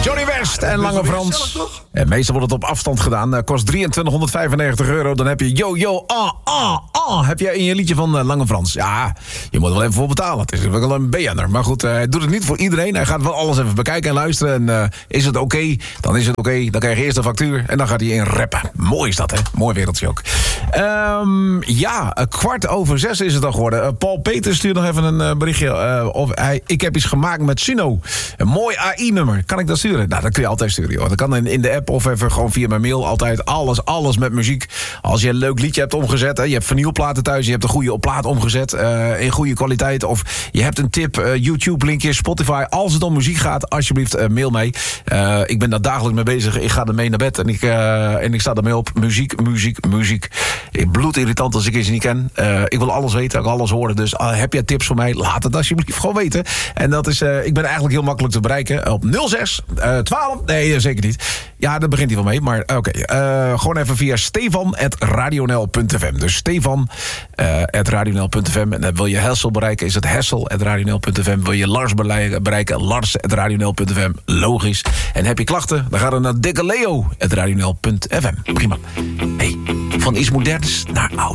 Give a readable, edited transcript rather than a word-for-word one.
Johnny West en Lange Frans. En meestal wordt het op afstand gedaan. Kost 2395 euro. Dan heb je yo, heb je in je liedje van Lange Frans. Ja, je moet er wel even voor betalen. Het is wel een BN'er. Maar goed, hij doet het niet voor iedereen. Hij gaat wel alles even bekijken en luisteren. En is het oké? Dan is het oké. Dan krijg je eerst een factuur en dan gaat hij in rappen. Mooi is dat, hè? Mooi wereldje ook. 5:15 is het al geworden. Paul Peters stuurt nog even een berichtje. Ik heb iets gemaakt met Suno. Een mooi AI-nummer. Kan ik dat sturen? Nou, dat kun je altijd sturen, joh. Dat kan in de app of even gewoon via mijn mail. Altijd alles met muziek. Als je een leuk liedje hebt omgezet, hè, je hebt vinylplaten thuis, je hebt een goede plaat omgezet in goede kwaliteit, of je hebt een tip, YouTube-linkje, Spotify. Als het om muziek gaat, alsjeblieft mail mee. Ik ben daar dagelijks mee bezig. Ik ga ermee naar bed en ik sta ermee op. Muziek. Bloedirritant als ik iets niet ken. Ik wil alles weten, ik wil alles horen. Dus heb jij tips voor mij? Laat het alsjeblieft gewoon weten. En dat is, ik ben eigenlijk heel makkelijk te bereiken. Op 06 12. Nee, zeker niet. Ja, daar begint hij wel mee. Maar oké. Gewoon even via stefan@radionl.fm. Dus stefan@radionl.fm. En wil je Hessel bereiken, is het hessel@radionl.fm. Wil je Lars bereiken, lars@radionl.fm. Logisch. En heb je klachten, dan ga dan naar dikkeleo@radionl.fm. Prima. Hey, van iets moderns naar oud.